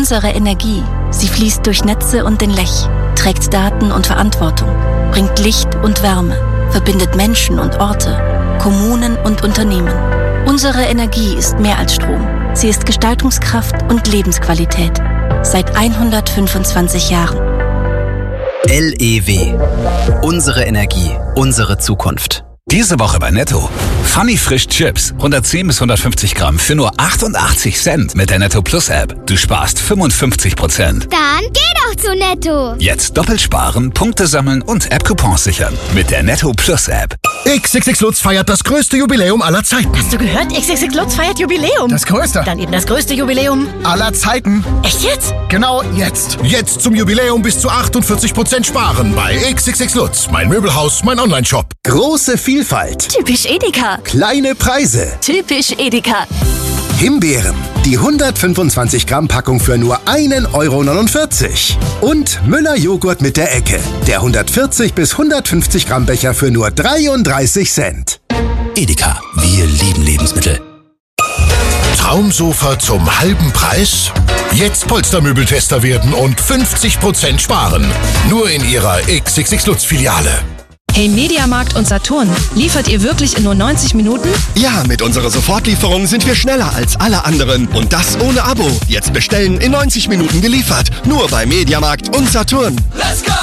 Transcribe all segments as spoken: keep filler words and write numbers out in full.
Unsere Energie, sie fließt durch Netze und den Lech, trägt Daten und Verantwortung, bringt Licht und Wärme, verbindet Menschen und Orte, Kommunen und Unternehmen. Unsere Energie ist mehr als Strom. Sie ist Gestaltungskraft und Lebensqualität. Seit hundertfünfundzwanzig Jahren. L E W. Unsere Energie, unsere Zukunft. Diese Woche bei Netto. Funny Frisch Chips. hundertzehn bis hundertfünfzig Gramm für nur achtundachtzig Cent mit der Netto Plus App. Du sparst fünfundfünfzig Prozent. Dann geh doch zu Netto. Jetzt doppelt sparen, Punkte sammeln und App-Coupons sichern. Mit der Netto Plus App. X X X Lutz feiert das größte Jubiläum aller Zeiten. Hast du gehört? X X X Lutz feiert Jubiläum. Das größte. Dann eben das größte Jubiläum aller Zeiten. Echt jetzt? Genau jetzt. Jetzt zum Jubiläum bis zu achtundvierzig Prozent sparen bei X X X Lutz. Mein Möbelhaus, mein Online-Shop. Große Vielfalt. Typisch Edeka. Kleine Preise. Typisch Edeka. Himbeeren. Die hundertfünfundzwanzig Gramm Packung für nur ein Euro neunundvierzig. Und Müller Joghurt mit der Ecke. Der hundertvierzig bis hundertfünfzig Gramm Becher für nur dreiunddreißig Cent. Edeka. Wir lieben Lebensmittel. Traumsofa zum halben Preis? Jetzt Polstermöbeltester werden und fünfzig Prozent sparen. Nur in Ihrer X X X Lutz Filiale. Hey Mediamarkt und Saturn, liefert ihr wirklich in nur neunzig Minuten? Ja, mit unserer Sofortlieferung sind wir schneller als alle anderen. Und das ohne Abo. Jetzt bestellen, in neunzig Minuten geliefert. Nur bei Mediamarkt und Saturn. Let's go!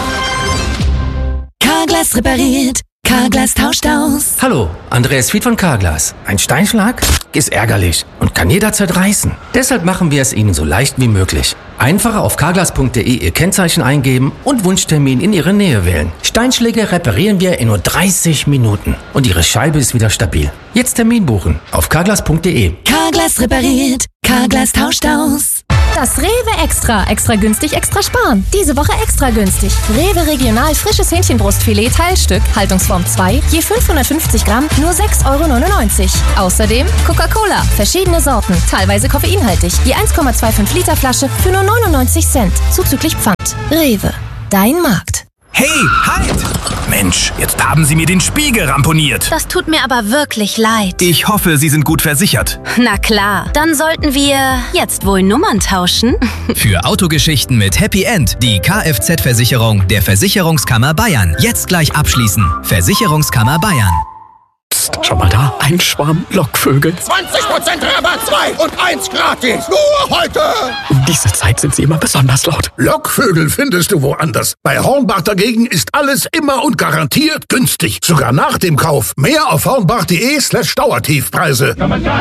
Carglass repariert. Carglass tauscht aus. Hallo, Andreas Fied von Carglass. Ein Steinschlag ist ärgerlich und kann jederzeit reißen. Deshalb machen wir es Ihnen so leicht wie möglich. Einfach auf carglass punkt de Ihr Kennzeichen eingeben und Wunschtermin in Ihre Nähe wählen. Steinschläge reparieren wir in nur dreißig Minuten und Ihre Scheibe ist wieder stabil. Jetzt Termin buchen auf carglass punkt de. Carglass repariert. Carglass tauscht aus. Das Rewe Extra. Extra günstig, extra sparen. Diese Woche extra günstig. Rewe Regional frisches Hähnchenbrustfilet Teilstück, Haltungsform zwei, je fünfhundertfünfzig Gramm, nur sechs Euro neunundneunzig. Außerdem Coca-Cola, verschiedene Sorten, teilweise koffeinhaltig, je eins Komma fünfundzwanzig Liter Flasche für nur neunundneunzig Cent, zuzüglich Pfand. Rewe, dein Markt. Hey, halt! Mensch, jetzt haben Sie mir den Spiegel ramponiert. Das tut mir aber wirklich leid. Ich hoffe, Sie sind gut versichert. Na klar, dann sollten wir jetzt wohl Nummern tauschen. Für Autogeschichten mit Happy End die Kfz-Versicherung der Versicherungskammer Bayern. Jetzt gleich abschließen. Versicherungskammer Bayern. Psst, schon mal da? Ein Schwarm Lockvögel. zwanzig Prozent Rabatt, zwei und eins gratis. Nur heute. Um diese Zeit sind sie immer besonders laut. Lockvögel findest du woanders. Bei Hornbach dagegen ist alles immer und garantiert günstig. Sogar nach dem Kauf. Mehr auf hornbach punkt de slash Dauertiefpreise.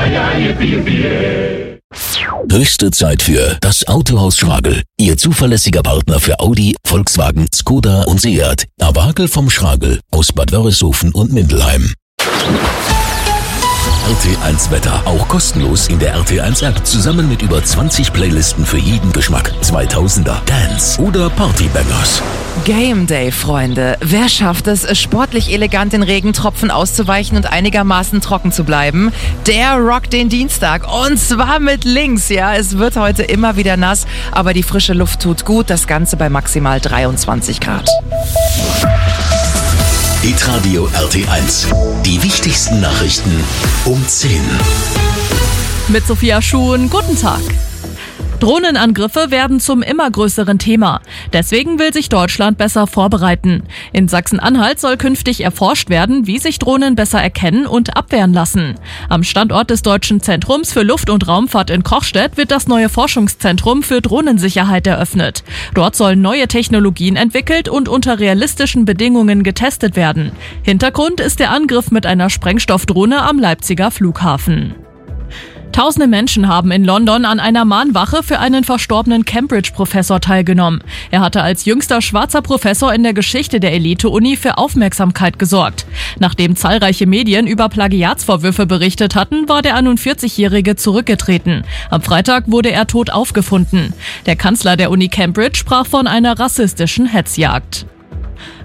Höchste Zeit für das Autohaus Schragel. Ihr zuverlässiger Partner für Audi, Volkswagen, Skoda und Seat. Abakel vom Schragel aus Bad Wörishofen und Mindelheim. R T eins Wetter, auch kostenlos in der R T eins App, zusammen mit über zwanzig Playlisten für jeden Geschmack. zweitausender, Dance oder Partybangers. Game Day, Freunde. Wer schafft es, sportlich elegant den Regentropfen auszuweichen und einigermaßen trocken zu bleiben? Der rockt den Dienstag. Und zwar mit links, ja. Es wird heute immer wieder nass, aber die frische Luft tut gut. Das Ganze bei maximal dreiundzwanzig Grad. Hitradio R T eins. Die wichtigsten Nachrichten um zehn. Mit Sophia Schuhn, guten Tag. Drohnenangriffe werden zum immer größeren Thema. Deswegen will sich Deutschland besser vorbereiten. In Sachsen-Anhalt soll künftig erforscht werden, wie sich Drohnen besser erkennen und abwehren lassen. Am Standort des Deutschen Zentrums für Luft- und Raumfahrt in Kochstedt wird das neue Forschungszentrum für Drohnensicherheit eröffnet. Dort sollen neue Technologien entwickelt und unter realistischen Bedingungen getestet werden. Hintergrund ist der Angriff mit einer Sprengstoffdrohne am Leipziger Flughafen. Tausende Menschen haben in London an einer Mahnwache für einen verstorbenen Cambridge-Professor teilgenommen. Er hatte als jüngster schwarzer Professor in der Geschichte der Elite-Uni für Aufmerksamkeit gesorgt. Nachdem zahlreiche Medien über Plagiatsvorwürfe berichtet hatten, war der einundvierzigjährige zurückgetreten. Am Freitag wurde er tot aufgefunden. Der Kanzler der Uni Cambridge sprach von einer rassistischen Hetzjagd.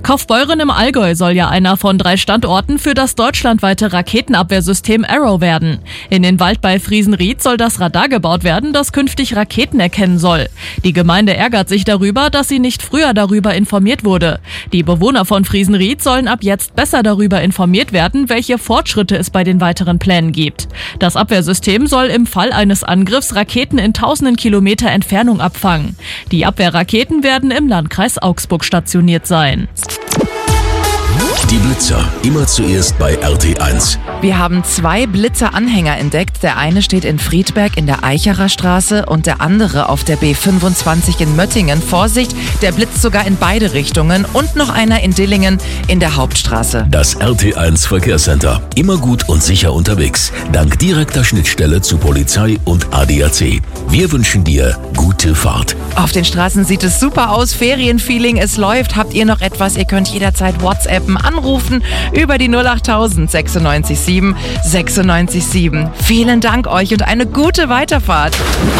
Kaufbeuren im Allgäu soll ja einer von drei Standorten für das deutschlandweite Raketenabwehrsystem Arrow werden. In den Wald bei Friesenried soll das Radar gebaut werden, das künftig Raketen erkennen soll. Die Gemeinde ärgert sich darüber, dass sie nicht früher darüber informiert wurde. Die Bewohner von Friesenried sollen ab jetzt besser darüber informiert werden, welche Fortschritte es bei den weiteren Plänen gibt. Das Abwehrsystem soll im Fall eines Angriffs Raketen in tausenden Kilometer Entfernung abfangen. Die Abwehrraketen werden im Landkreis Augsburg stationiert sein. Die Blitzer, immer zuerst bei R T eins. Wir haben zwei Blitzer-Anhänger entdeckt. Der eine steht in Friedberg in der Eicherer Straße und der andere auf der B fünfundzwanzig in Möttingen. Vorsicht, der blitzt sogar in beide Richtungen. Und noch einer in Dillingen in der Hauptstraße. Das R T eins Verkehrscenter. Immer gut und sicher unterwegs. Dank direkter Schnittstelle zu Polizei und A D A C. Wir wünschen dir gute Fahrt. Auf den Straßen sieht es super aus. Ferienfeeling, es läuft. Habt ihr noch etwas? Ihr könnt jederzeit WhatsAppen, anrufen über die null achttausend sechsundneunzig sieben sechsundneunzig sieben. Vielen Dank euch und eine gute Weiterfahrt.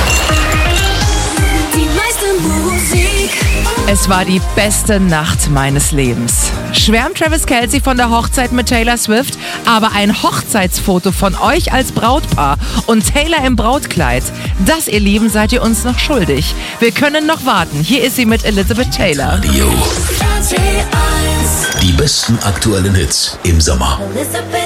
Die meiste Musik. Es war die beste Nacht meines Lebens. Schwärmt Travis Kelce von der Hochzeit mit Taylor Swift, aber ein Hochzeitsfoto von euch als Brautpaar und Taylor im Brautkleid, das, ihr Lieben, seid ihr uns noch schuldig. Wir können noch warten. Hier ist sie mit Elizabeth Taylor. Radio. Die besten aktuellen Hits im Sommer.